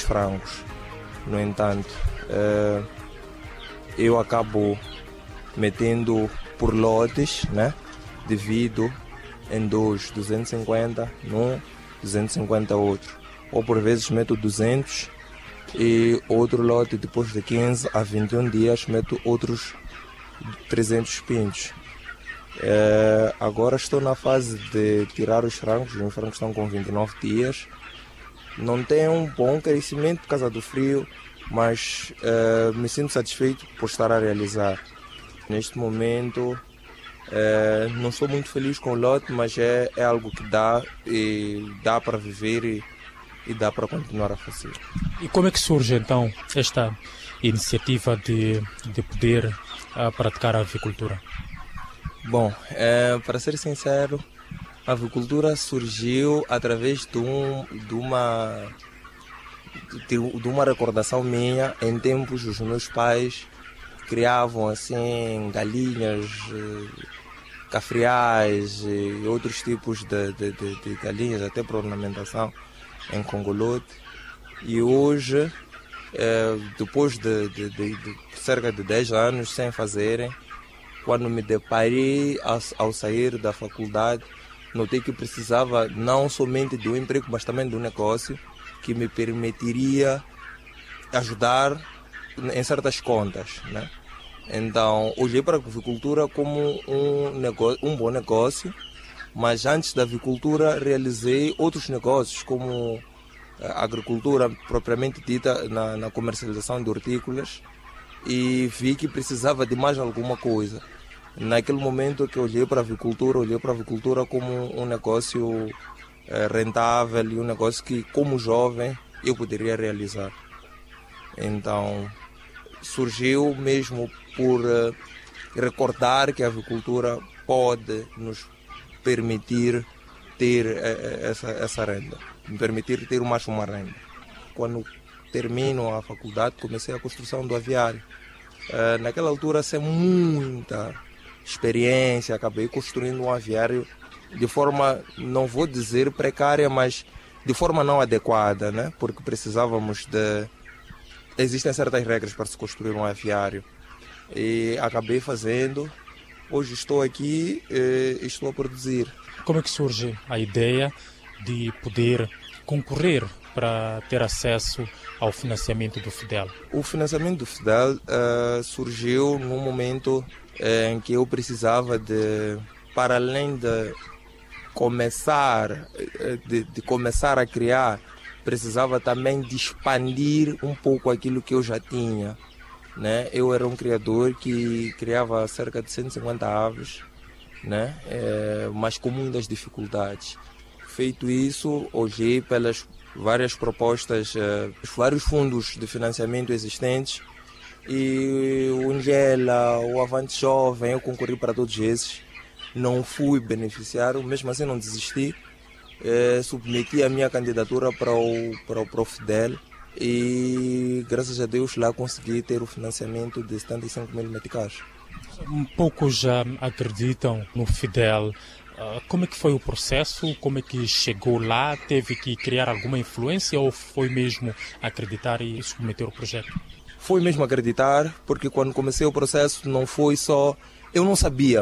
frangos. No entanto, eu acabo metendo por lotes, né? Divido em 250 num, 250 outro. Ou por vezes meto 200 e outro lote depois de 15 a 21 dias meto outros 300 pintos. Agora estou na fase de tirar os frangos estão com 29 dias. Não tem um bom crescimento por causa do frio, mas me sinto satisfeito por estar a realizar. Neste momento não sou muito feliz com o lote, mas é algo que dá para viver e dá para continuar a fazer. E como é que surge então esta iniciativa de poder praticar a avicultura? Bom, para ser sincero, a avicultura surgiu através de uma recordação minha. Em tempos, os meus pais criavam assim galinhas, cafriais e outros tipos de galinhas, até para ornamentação em Congolote. E hoje, depois de cerca de 10 anos sem fazerem, quando me deparei ao sair da faculdade, notei que precisava não somente de um emprego, mas também de um negócio que me permitiria ajudar em certas contas, né? Então, olhei para a avicultura como um bom negócio, mas antes da avicultura realizei outros negócios, como a agricultura propriamente dita na comercialização de hortícolas, e vi que precisava de mais alguma coisa. Naquele momento que olhei para a avicultura como um negócio rentável e um negócio que, como jovem, eu poderia realizar. Então, surgiu mesmo por recordar que a avicultura pode nos permitir ter essa renda, me permitir ter mais uma renda. Quando termino a faculdade, comecei a construção do aviário. Naquela altura, sem muita experiência, acabei construindo um aviário de forma, não vou dizer precária, mas de forma não adequada, né? Porque precisávamos existem certas regras para se construir um aviário. E acabei fazendo. Hoje estou aqui e estou a produzir. Como é que surge a ideia de poder concorrer para ter acesso ao financiamento do FIDEL? O financiamento do FIDEL surgiu num momento em que eu precisava para além de começar a criar, precisava também de expandir um pouco aquilo que eu já tinha, né? Eu era um criador que criava cerca de 150 aves, né? Mas com muitas dificuldades. Feito isso, olhei pelas várias propostas, vários fundos de financiamento existentes, e o Angela, o Avante Jovem, eu concorri para todos esses. Não fui beneficiário, mesmo assim não desisti. Submeti a minha candidatura para o FIDEL e, graças a Deus, lá consegui ter o financiamento de 75 mil meticais. Poucos já acreditam no FIDEL. Como é que foi o processo? Como é que chegou lá? Teve que criar alguma influência ou foi mesmo acreditar e submeter o projeto? Foi mesmo acreditar, porque quando comecei o processo não foi só... Eu não sabia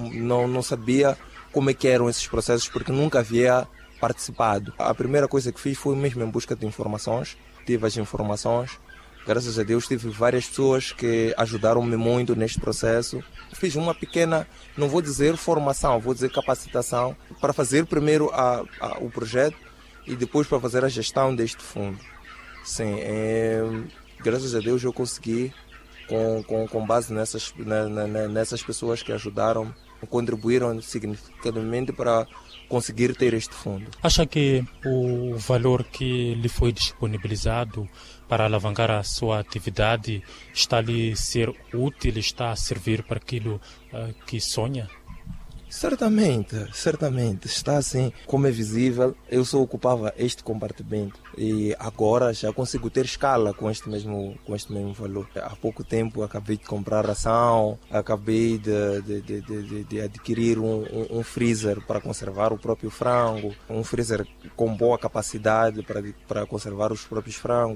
como é que eram esses processos, porque nunca havia participado. A primeira coisa que fiz foi mesmo em busca de informações. Tive as informações. Graças a Deus tive várias pessoas que ajudaram-me muito neste processo. Fiz uma pequena, não vou dizer formação, vou dizer capacitação, para fazer primeiro o projeto e depois para fazer a gestão deste fundo. Sim, graças a Deus eu consegui, com base nessas pessoas que ajudaram, contribuíram significativamente para conseguir ter este fundo. Acha que o valor que lhe foi disponibilizado para alavancar a sua atividade está a lhe ser útil, está a servir para aquilo que sonha? Certamente, está assim, como é visível. Eu só ocupava este compartimento e agora já consigo ter escala com este mesmo valor. Há pouco tempo acabei de comprar ração, acabei de adquirir um freezer para conservar o próprio frango, um freezer com boa capacidade para conservar os próprios frangos.